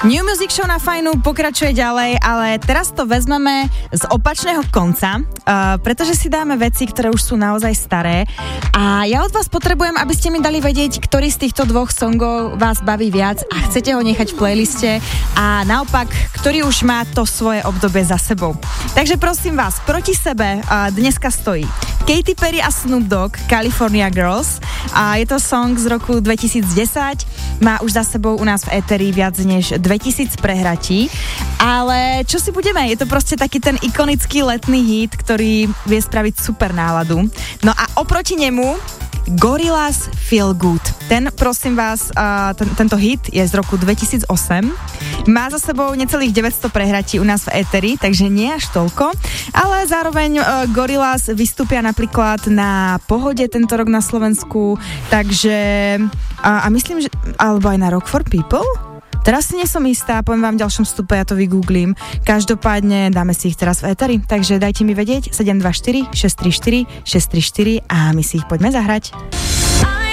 New Music Show na Fajnu pokračuje ďalej, ale teraz to vezmeme z opačného konca, pretože si dáme veci, ktoré už sú naozaj staré a ja od vás potrebujem, aby ste mi dali vedieť, ktorý z týchto dvoch songov vás baví viac a chcete ho nechať v playliste a naopak, ktorý už má to svoje obdobie za sebou. Takže prosím vás, proti sebe dneska stojí Katy Perry a Snoop Dogg, California Girls, a je to song z roku 2010, má už za sebou u nás v éteri viac než 2000 prehratí, ale čo si budeme, je to proste taký ten ikonický letný hit, ktorý vie spraviť super náladu. No a oproti nemu Gorillaz Feel Good. Ten, prosím vás, tento hit je z roku 2008. Má za sebou necelých 900 prehratí u nás v éteri, takže nie až toľko, ale zároveň Gorillaz vystúpia napríklad na Pohode tento rok na Slovensku, takže a myslím, že alebo aj na Rock for People? Teraz si nie som istá, poviem vám v ďalšom vstupe, ja to vygooglím. Každopádne dáme si ich teraz v éteri, takže dajte mi vedieť 724 634 634 a my si ich poďme zahrať.